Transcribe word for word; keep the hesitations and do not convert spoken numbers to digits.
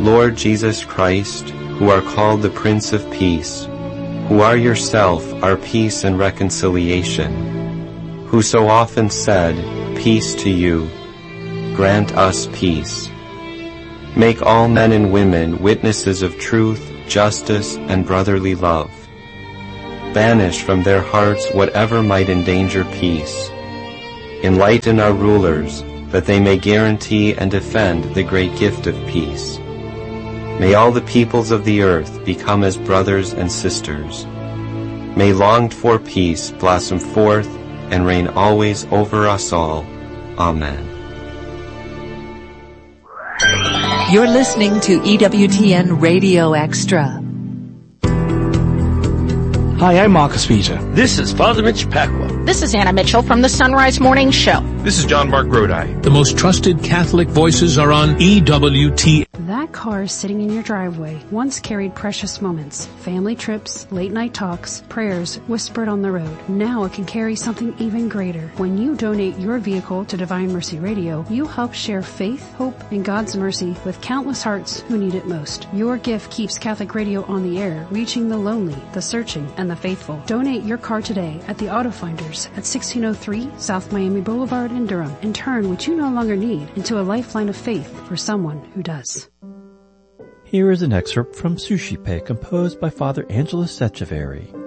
Lord Jesus Christ, who are called the Prince of Peace, who are yourself our peace and reconciliation, who so often said, "Peace to you," grant us peace. Make all men and women witnesses of truth, justice, and brotherly love. Banish from their hearts whatever might endanger peace. Enlighten our rulers, that they may guarantee and defend the great gift of peace. May all the peoples of the earth become as brothers and sisters. May longed-for peace blossom forth and reign always over us all. Amen. You're listening to E W T N Radio Extra. Hi, I'm Marcus Peter. This is Father Mitch Pacwa. This is Anna Mitchell from the Sunrise Morning Show. This is John Mark Grodi. The most trusted Catholic voices are on E W T N. That car sitting in your driveway once carried precious moments, family trips, late night talks, prayers whispered on the road. Now it can carry something even greater. When you donate your vehicle to Divine Mercy Radio, you help share faith, hope, and God's mercy with countless hearts who need it most. Your gift keeps Catholic radio on the air, reaching the lonely, the searching, and the faithful. Donate your car today at the Auto Finders at sixteen oh three South Miami Boulevard in Durham, and turn what you no longer need into a lifeline of faith for someone who does. Here is an excerpt from Sushi Pay, composed by Father Angelo Secchiaveri.